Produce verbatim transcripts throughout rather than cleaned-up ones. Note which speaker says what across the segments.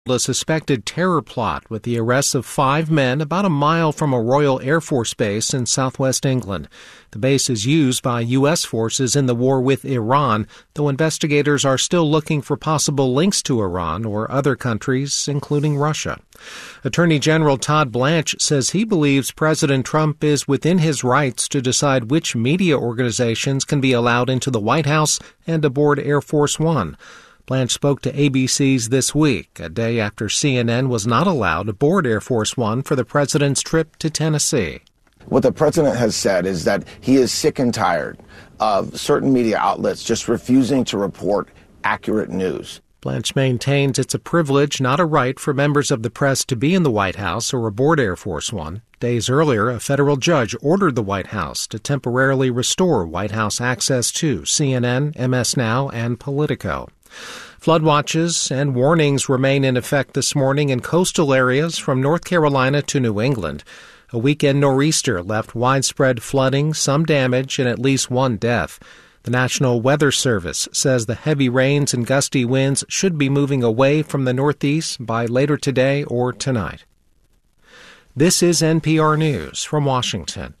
Speaker 1: A suspected terror plot with the arrests of five men about a mile from a Royal Air Force base in southwest England. The base is used by U S forces in the war with Iran, though investigators are still looking for possible links to Iran or other countries, including Russia. Attorney General Todd Blanche says he believes President Trump is within his rights to decide which media organizations can be allowed into the White House and aboard Air Force One. Blanche spoke to A B C's This Week, a day after C N N was not allowed aboard Air Force One for the president's trip to Tennessee.
Speaker 2: What the president has said is that he is sick and tired of certain media outlets just refusing to report accurate news.
Speaker 1: Blanche maintains it's a privilege, not a right, for members of the press to be in the White House or aboard Air Force One. Days earlier, a federal judge ordered the White House to temporarily restore White House access to C N N, M S Now, and Politico. Flood watches and warnings remain in effect this morning in coastal areas from North Carolina to New England. A weekend nor'easter left widespread flooding, some damage, and at least one death. The National Weather Service says the heavy rains and gusty winds should be moving away from the Northeast by later today or tonight. This is N P R News from Washington.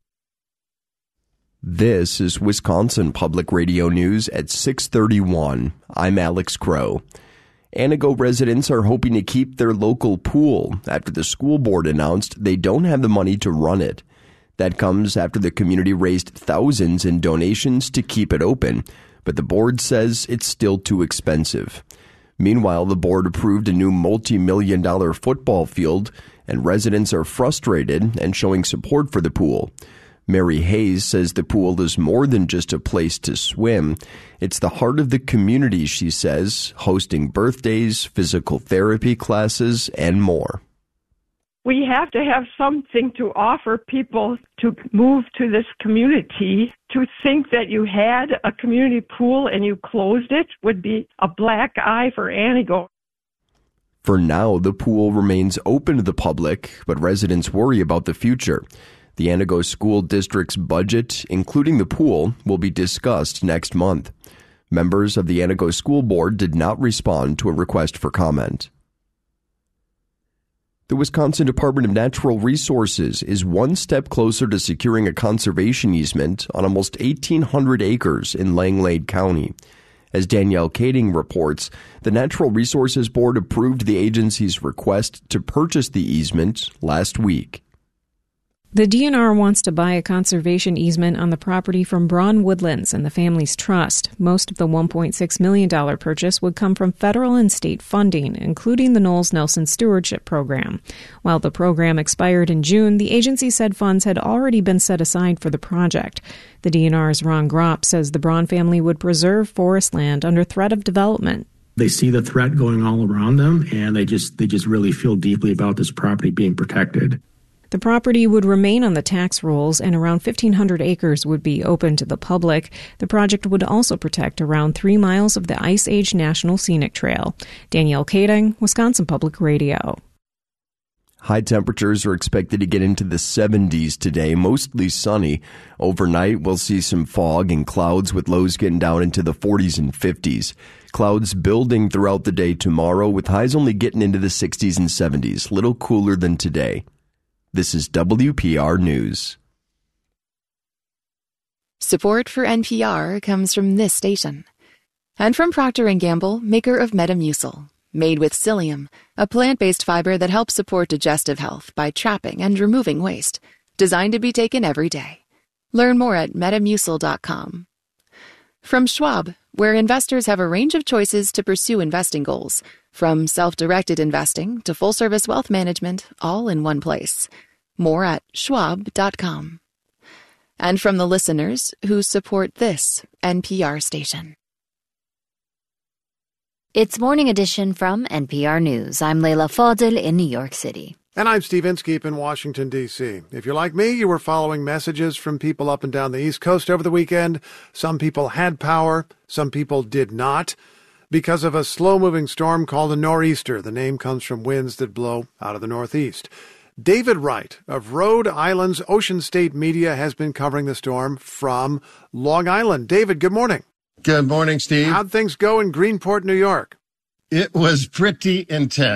Speaker 3: This is Wisconsin Public Radio News at six thirty-one. I'm Alex Crow. Antigo residents are hoping to keep their local pool after the school board announced they don't have the money to run it. That comes after the community raised thousands in donations to keep it open, but the board says it's still too expensive. Meanwhile, the board approved a new multi-million dollar football field, and residents are frustrated and showing support for the pool. Mary Hayes says the pool is more than just a place to swim. It's the heart of the community, she says, hosting birthdays, physical therapy classes, and more.
Speaker 4: We have to have something to offer people to move to this community. To think that you had a community pool and you closed it would be a black eye for Antigo.
Speaker 3: For now, the pool remains open to the public, but residents worry about the future. The Antigo School District's budget, including the pool, will be discussed next month. Members of the Antigo School Board did not respond to a request for comment. The Wisconsin Department of Natural Resources is one step closer to securing a conservation easement on almost eighteen hundred acres in Langlade County. As Danielle Kading reports, the Natural Resources Board approved the agency's request to purchase the easement last week.
Speaker 5: The D N R wants to buy a conservation easement on the property from Braun Woodlands and the family's trust. Most of the one point six million dollars purchase would come from federal and state funding, including the Knowles Nelson Stewardship Program. While the program expired in June, the agency said funds had already been set aside for the project. The D N R's Ron Gropp says the Braun family would preserve forest land under threat of development.
Speaker 6: They see the threat going all around them, and they just they just really feel deeply about this property being protected.
Speaker 5: The property would remain on the tax rolls, and around fifteen hundred acres would be open to the public. The project would also protect around three miles of the Ice Age National Scenic Trail. Danielle Kading, Wisconsin Public Radio.
Speaker 3: High temperatures are expected to get into the seventies today, mostly sunny. Overnight, we'll see some fog and clouds with lows getting down into the forties and fifties. Clouds building throughout the day tomorrow with highs only getting into the sixties and seventies, little cooler than today. This is W P R News.
Speaker 7: Support for N P R comes from this station. And from Procter and Gamble, maker of Metamucil. Made with psyllium, a plant-based fiber that helps support digestive health by trapping and removing waste. Designed to be taken every day. Learn more at metamucil dot com. From Schwab, where investors have a range of choices to pursue investing goals. From self-directed investing to full-service wealth management, all in one place. More at schwab dot com. And from the listeners who support this N P R station.
Speaker 8: It's Morning Edition from N P R News. I'm Leila Fadel in New York City.
Speaker 9: And I'm Steve Inskeep in Washington, D C If you're like me, you were following messages from people up and down the East Coast over the weekend. Some people had power, some people did not. Because of a slow-moving storm called a nor'easter. The name comes from winds that blow out of the northeast. David Wright of Rhode Island's Ocean State Media has been covering the storm from Long Island. David, good morning.
Speaker 10: Good morning, Steve.
Speaker 9: How'd things go in Greenport, New York?
Speaker 10: It was pretty intense.